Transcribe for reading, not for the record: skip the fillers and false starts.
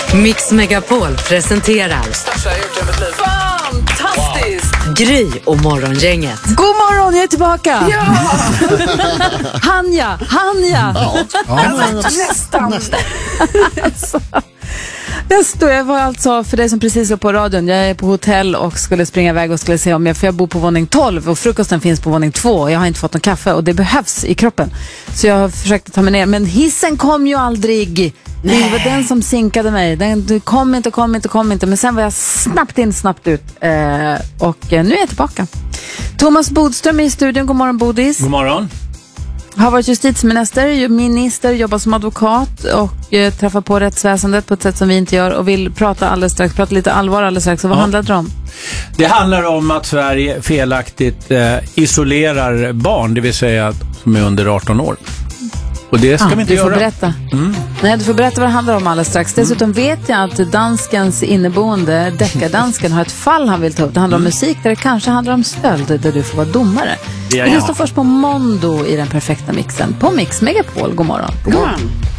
Mix Megapol presenterar fantastiskt Gry och morgongänget. God morgon, jag är tillbaka. Ja. Hanja. Nästan. Jag var alltså, för dig som precis var på radion, jag är på hotell och skulle springa iväg och skulle se om för jag bor på våning 12 och frukosten finns på våning 2. Jag har inte fått någon kaffe och det behövs i kroppen. Så jag försökte ta mig ner, men hissen kom ju aldrig. Det var den som sinkade mig. Den kom inte. Men sen var jag snabbt in, snabbt ut. Och nu är jag tillbaka. Thomas Bodström är i studion. God morgon, Bodis. God morgon. Har varit minister, jobbar som advokat och träffar på rättsväsendet på ett sätt som vi inte gör och vill prata lite allvar alldeles strax. Så vad handlar det om? Det handlar om att Sverige felaktigt isolerar barn, det vill säga som är under 18 år. Och det ska vi inte göra. Du får berätta. Nej, du får berätta vad det handlar om alldeles strax. Dessutom vet jag att danskens inneboende, deckardansken, har ett fall han vill ta upp. Det handlar om musik där det kanske handlar om stöld, där du får vara domare. Vi lyssnar först på Mondo i den perfekta mixen på Mix Megapol. God morgon. God morgon.